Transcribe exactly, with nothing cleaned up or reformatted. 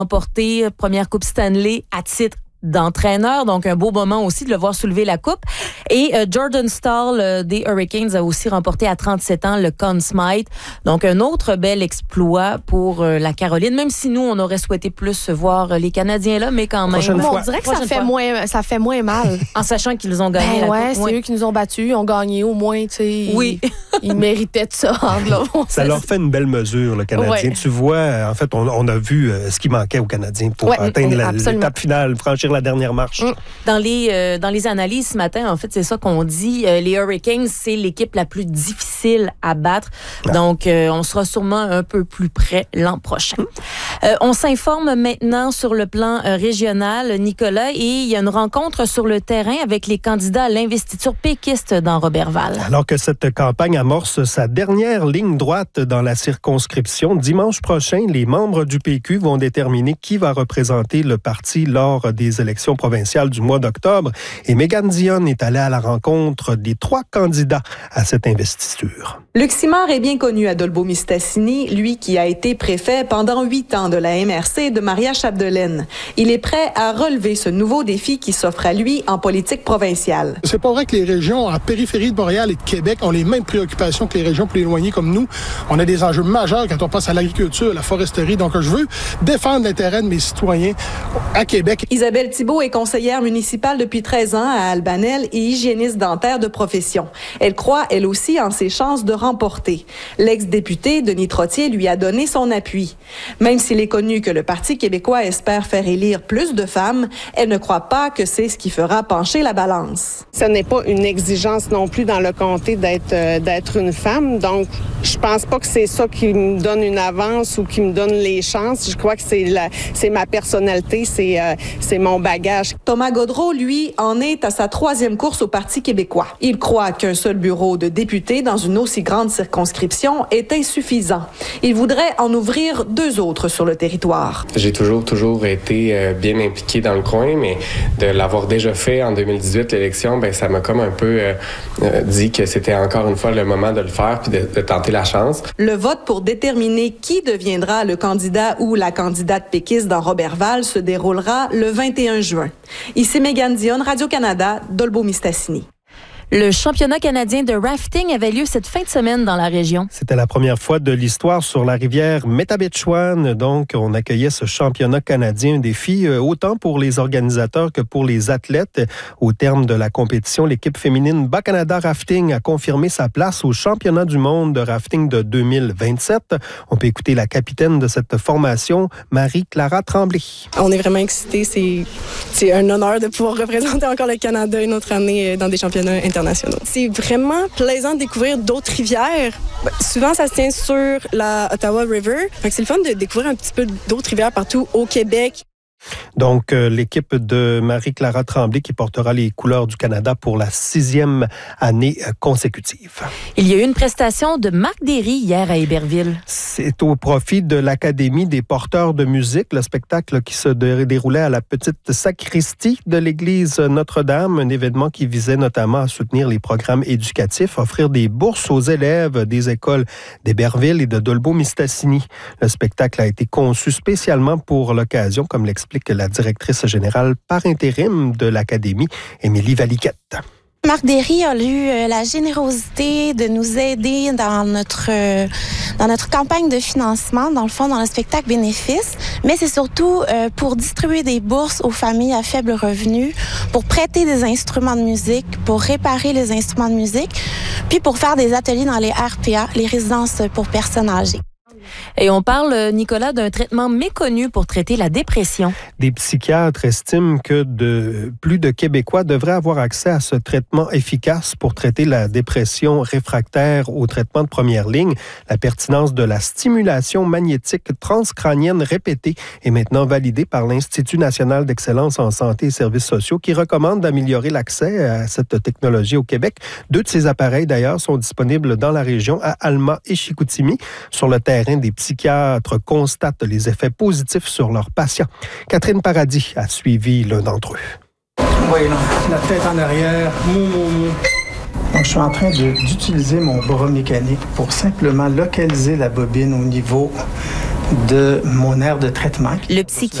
remporté première Coupe Stanley à titre d'entraîneur, donc un beau moment aussi de le voir soulever la coupe. Et euh, Jordan Staal euh, des Hurricanes a aussi remporté à trente-sept ans le Conn Smythe. Donc un autre bel exploit pour euh, la Caroline, même si nous on aurait souhaité plus voir les Canadiens là, mais quand même. On dirait que ça fait, moins, ça fait moins mal. En sachant qu'ils ont gagné ben la ouais, coupe. C'est ouais. eux qui nous ont battus, ils ont gagné au moins, tu sais. Oui. Ils, ils méritaient de ça. Ça leur fait une belle mesure, le Canadien. Ouais. Tu vois, en fait, on, on a vu euh, ce qui manquait aux Canadiens pour ouais, atteindre la, l'étape finale, franchir la dernière marche. Mm. Dans les euh, dans les analyses ce matin, en fait, c'est ça qu'on dit. Euh, les Hurricanes, c'est l'équipe la plus difficile à battre. Ah. Donc, euh, on sera sûrement un peu plus près l'an prochain. Euh, on s'informe maintenant sur le plan euh, régional, Nicolas, et il y a une rencontre sur le terrain avec les candidats à l'investiture péquiste dans Roberval. Alors que cette campagne amorce sa dernière ligne droite dans la circonscription, dimanche prochain, les membres du P Q vont déterminer qui va représenter le parti lors des élections provinciales du mois d'octobre. Et Mégane Dionne est allée à la rencontre des trois candidats à cette investiture. Luc Simard est bien connu à Dolbeau-Mistassini, lui qui a été préfet pendant huit ans de la M R C de Maria-Chapdelaine. Il est prêt à relever ce nouveau défi qui s'offre à lui en politique provinciale. C'est pas vrai que les régions en périphérie de Montréal et de Québec ont les mêmes préoccupations que les régions plus éloignées comme nous. On a des enjeux majeurs quand on passe à l'agriculture, la foresterie. Donc, je veux défendre l'intérêt de mes citoyens à Québec. Isabelle Thibault est conseillère municipale depuis treize ans à Albanel et hygiéniste dentaire de profession. Elle croit, elle aussi, en ses chances de remporter. L'ex-député Denis Trottier lui a donné son appui. Même s'il est connu que le Parti québécois espère faire élire plus de femmes, elle ne croit pas que c'est ce qui fera pencher la balance. Ce n'est pas une exigence non plus dans le comté d'être, euh, d'être une femme. Donc, je pense pas que c'est ça qui me donne une avance ou qui me donne les chances. Je crois que c'est, la, c'est ma personnalité, c'est, euh, c'est mon bagage. Thomas Gaudreault, lui, en est à sa troisième course au Parti québécois. Il croit qu'un seul bureau de député dans une aussi grande circonscription est insuffisant. Il voudrait en ouvrir deux autres sur le territoire. J'ai toujours, toujours été euh, bien impliqué dans le coin, mais de l'avoir déjà fait en deux mille dix-huit, l'élection, ben ça m'a comme un peu euh, euh, dit que c'était encore une fois le moment de le faire puis de, de tenter la chance. Le vote pour déterminer qui deviendra le candidat ou la candidate péquiste dans Roberval se déroulera le vingt et un juin. Ici Mégane Dionne, Radio-Canada, Dolbeau-Mistassini. Le championnat canadien de rafting avait lieu cette fin de semaine dans la région. C'était la première fois de l'histoire sur la rivière Métabetchouan. Donc, on accueillait ce championnat canadien, un défi autant pour les organisateurs que pour les athlètes. Au terme de la compétition, l'équipe féminine Bas-Canada Rafting a confirmé sa place au championnat du monde de rafting de deux mille vingt-sept. On peut écouter la capitaine de cette formation, Marie-Clara Tremblay. On est vraiment excités. C'est, c'est un honneur de pouvoir représenter encore le Canada une autre année dans des championnats internationaux. C'est vraiment plaisant de découvrir d'autres rivières. Ben, souvent, ça se tient sur la Ottawa River. Fait que c'est le fun de découvrir un petit peu d'autres rivières partout au Québec. Donc, euh, l'équipe de Marie-Clara Tremblay qui portera les couleurs du Canada pour la sixième année euh, consécutive. Il y a eu une prestation de Marc Derry hier à Héberville. C'est au profit de l'Académie des porteurs de musique, le spectacle qui se déroulait à la petite sacristie de l'église Notre-Dame, un événement qui visait notamment à soutenir les programmes éducatifs, offrir des bourses aux élèves des écoles d'Héberville et de Dolbeau-Mistassini. Le spectacle a été conçu spécialement pour l'occasion, comme l'explique la directrice générale par intérim de l'Académie, Émilie Valiquette. Marc Derry a eu la générosité de nous aider dans notre dans notre campagne de financement, dans le fond, dans le spectacle bénéfice, mais c'est surtout pour distribuer des bourses aux familles à faible revenu, pour prêter des instruments de musique, pour réparer les instruments de musique, puis pour faire des ateliers dans les R P A, les résidences pour personnes âgées. Et on parle, Nicolas, d'un traitement méconnu pour traiter la dépression. Des psychiatres estiment que de, plus de Québécois devraient avoir accès à ce traitement efficace pour traiter la dépression réfractaire au traitement de première ligne. La pertinence de la stimulation magnétique transcrânienne répétée est maintenant validée par l'Institut national d'excellence en santé et services sociaux qui recommande d'améliorer l'accès à cette technologie au Québec. Deux de ces appareils, d'ailleurs, sont disponibles dans la région à Alma et Chicoutimi. Sur le terrain, des psychiatres constatent les effets positifs sur leurs patients. Catherine Paradis a suivi l'un d'entre eux. Oui, non, la tête en arrière, mou, mou, mou. Donc, je suis en train de, d'utiliser mon bras mécanique pour simplement localiser la bobine au niveau de mon aire de traitement. Le psychiatre